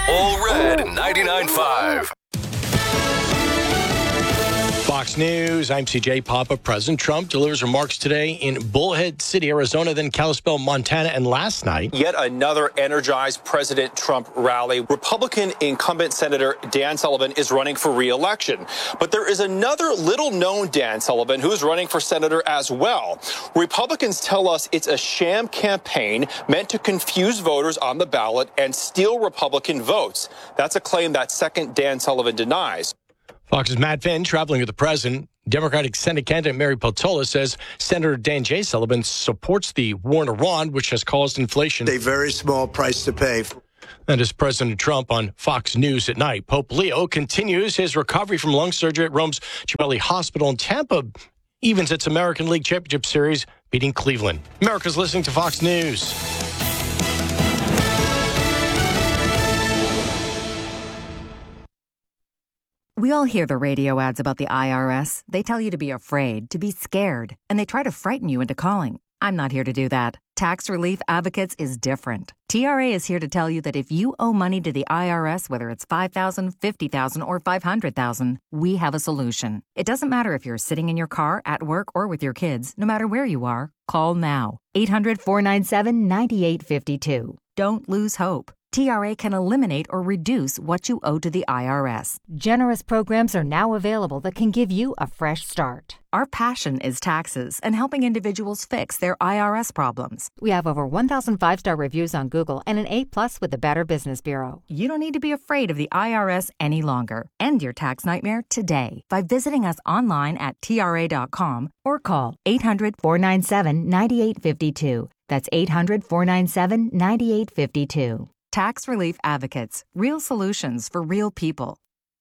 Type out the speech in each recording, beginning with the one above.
All Red 99.5. Fox News, I'm CJ Papa. President Trump delivers remarks today in Bullhead City, Arizona, then Kalispell, Montana, and last night. Yet another energized President Trump rally. Republican incumbent Senator Dan Sullivan is running for re-election. But there is another little-known Dan Sullivan who's running for senator as well. Republicans tell us it's a sham campaign meant to confuse voters on the ballot and steal Republican votes. That's a claim that second Dan Sullivan denies. Fox's Matt Finn traveling with the president. Democratic Senate candidate Mary Peltola says Senator Dan J. Sullivan supports the war in Iran, which has caused inflation. A very small price to pay. That is President Trump on Fox News at night. Pope Leo continues his recovery from lung surgery at Rome's Gemelli Hospital in Tampa. Evens its American League Championship Series, beating Cleveland. America's listening to Fox News. We all hear the radio ads about the IRS. They tell you to be afraid, to be scared, and they try to frighten you into calling. I'm not here to do that. Tax Relief Advocates is different. TRA is here to tell you that if you owe money to the IRS, whether it's $5,000, $50,000, or $500,000, we have a solution. It doesn't matter if you're sitting in your car, at work, or with your kids. No matter where you are, call now. 800-497-9852. Don't lose hope. TRA can eliminate or reduce what you owe to the IRS. Generous programs are now available that can give you a fresh start. Our passion is taxes and helping individuals fix their IRS problems. We have over 1,000 5-star reviews on Google and an A+ with the Better Business Bureau. You don't need to be afraid of the IRS any longer. End your tax nightmare today by visiting us online at TRA.com or call 800-497-9852. That's 800-497-9852. Tax Relief Advocates. Real solutions for real people.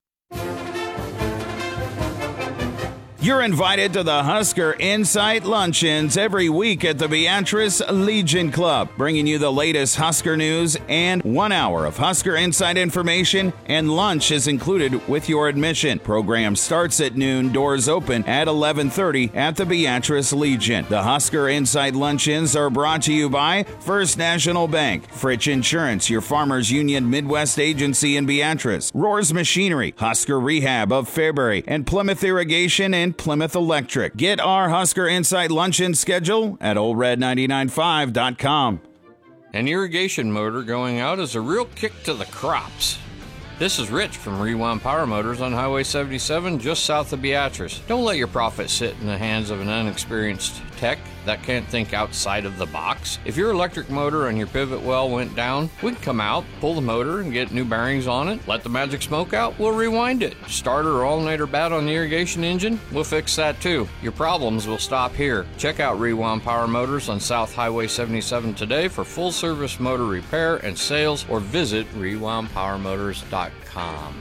You're invited to the Husker Insight Luncheons every week at the Beatrice Legion Club, bringing you the latest Husker news and 1 hour of Husker Insight information, and lunch is included with your admission. Program starts at noon, doors open at 11:30 at the Beatrice Legion. The Husker Insight Luncheons are brought to you by First National Bank, Fritch Insurance, your Farmers Union Midwest agency in Beatrice, Roars Machinery, Husker Rehab of Fairbury, and Plymouth Irrigation and Plymouth Electric. Get our Husker Insight Luncheon schedule at oldred995.com. An irrigation motor going out is a real kick to the crops. This is Rich from Rewan Power Motors on Highway 77, just south of Beatrice. Don't let your profit sit in the hands of an inexperienced tech that can't think outside of the box. If your electric motor on your pivot well went down, we can come out, pull the motor, and get new bearings on it. Let the magic smoke out, we'll rewind it. Starter or alternator bad on the irrigation engine, we'll fix that too. Your problems will stop here. Check out Rewan Power Motors on South Highway 77 today for full service motor repair and sales, or visit rewanpowermotors.com.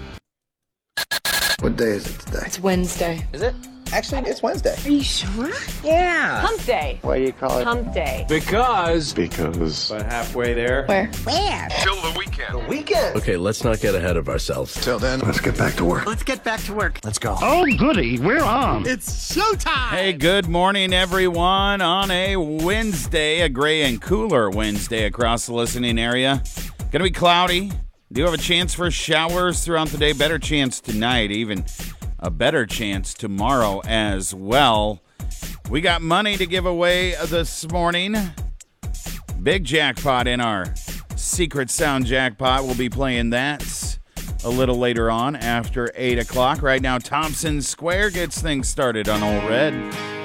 What day is it today? It's Wednesday. Is it? Actually, it's Wednesday. Are you sure? Yeah. Hump day. Why do you call it? Hump day. Because. But halfway there. Where? Till the weekend. The weekend. Okay, let's not get ahead of ourselves. Till then, let's get back to work. Let's get back to work. Let's go. Oh, goody. We're on. It's showtime. Hey, good morning, everyone, on a Wednesday, a gray and cooler Wednesday across the listening area. Going to be cloudy. Do have a chance for showers throughout the day. Better chance tonight, even a better chance tomorrow as well. We got money to give away this morning. Big jackpot in our Secret Sound jackpot. We'll be playing that a little later on after 8 o'clock. Right now, Thompson Square gets things started on Old Red.